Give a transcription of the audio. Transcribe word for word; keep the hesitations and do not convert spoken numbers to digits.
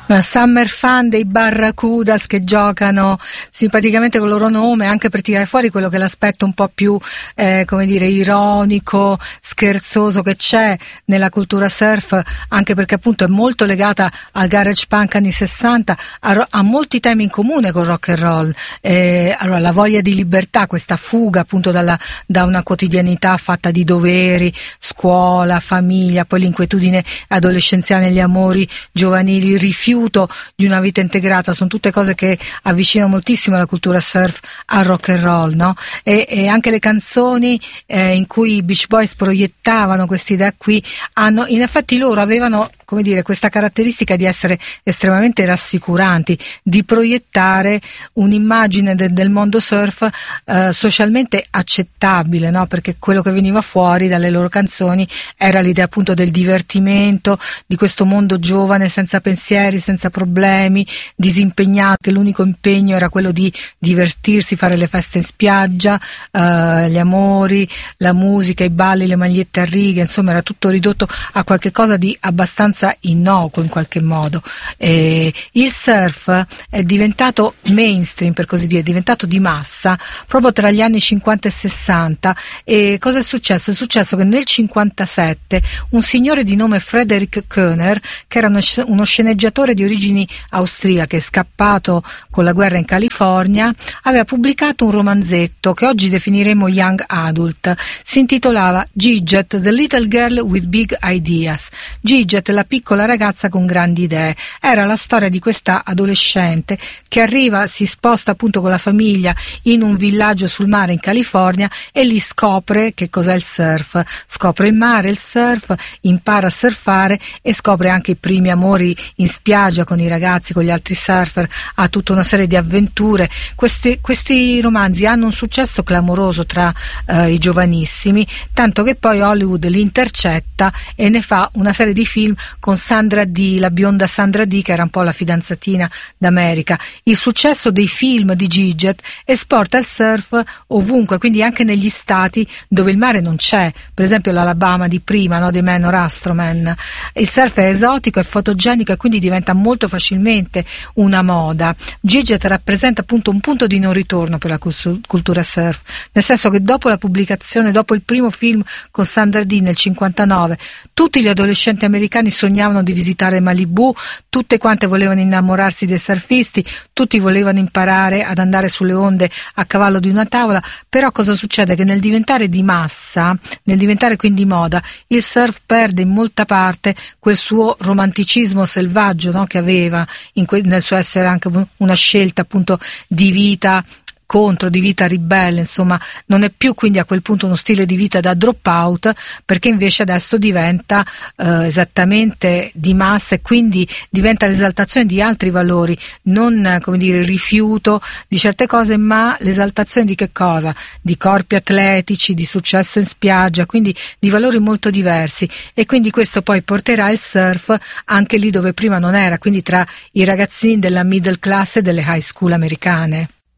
La Summer Fun dei Barracudas che giocano simpaticamente con il loro nome, anche per tirare fuori quello che è l'aspetto un po' più eh, come dire ironico, scherzoso che c'è nella cultura surf, anche perché appunto è molto legata al garage punk anni sessanta, ha, ha molti temi in comune con rock and roll. Eh, allora la voglia di libertà, questa fuga appunto dalla, da una quotidianità fatta di doveri, scuola, famiglia, poi l'inquietudine adolescenziale, gli amori giovanili, il rifiuto di una vita integrata, sono tutte cose che avvicinano moltissimo la cultura surf al rock and roll, no? E, e anche le canzoni eh, in cui i Beach Boys proiettavano questa idea qui hanno, in effetti loro avevano, come dire, questa caratteristica di essere estremamente rassicuranti, di proiettare un'immagine de, del mondo surf eh, socialmente accettabile, no? Perché quello che veniva fuori dalle loro canzoni era l'idea appunto del divertimento, di questo mondo giovane senza pensieri, senza problemi, disimpegnato, che l'unico impegno era quello di divertirsi, fare le feste in spiaggia, eh, gli amori, la musica, i balli, le magliette a righe, insomma era tutto ridotto a qualche cosa di abbastanza innocuo in qualche modo. E il surf è diventato mainstream, per così dire, è diventato di massa proprio tra gli anni cinquanta e sessanta. E cosa è successo? È successo che nel cinquantasette un signore di nome Frederick Koehner, che era uno, uno sceneggiatore di origini austriache, scappato con la guerra in California, aveva pubblicato un romanzetto che oggi definiremo young adult. Si intitolava Gidget, the little girl with big ideas. Gidget, la piccola ragazza con grandi idee. Era la storia di questa adolescente che arriva, si sposta appunto con la famiglia in un villaggio sul mare in California e lì scopre che cos'è il surf. Scopre il mare, il surf, impara a surfare e scopre anche i primi amori in spiaggia con i ragazzi, con gli altri surfer, ha tutta una serie di avventure. Questi, questi romanzi hanno un successo clamoroso tra eh, i giovanissimi, tanto che poi Hollywood li intercetta e ne fa una serie di film con Sandra Dee, la bionda Sandra Dee, che era un po' la fidanzatina d'America. Il successo dei film di Gidget esporta il surf ovunque, quindi anche negli stati dove il mare non c'è, per esempio l'Alabama di prima, no, dei Manor Astroman. Il surf è esotico, è fotogenico e quindi diventa molto facilmente una moda. Gidget rappresenta appunto un punto di non ritorno per la cultura surf, nel senso che dopo la pubblicazione, dopo il primo film con Sandra Dee nel cinquantanove, tutti gli adolescenti americani sognavano di visitare Malibu, tutte quante volevano innamorarsi dei surfisti, tutti volevano imparare ad andare sulle onde a cavallo di una tavola. Però cosa succede? Che nel diventare di massa, nel diventare quindi moda, il surf perde in molta parte quel suo romanticismo selvaggio, no, che aveva in que- nel suo essere anche una scelta appunto di vita contro, di vita ribelle, insomma non è più quindi a quel punto uno stile di vita da drop out, perché invece adesso diventa eh, esattamente di massa e quindi diventa l'esaltazione di altri valori, non come dire il rifiuto di certe cose, ma l'esaltazione di che cosa? Di corpi atletici, di successo in spiaggia, quindi di valori molto diversi. E quindi questo poi porterà il surf anche lì dove prima non era, quindi tra i ragazzini della middle class e delle high school americane.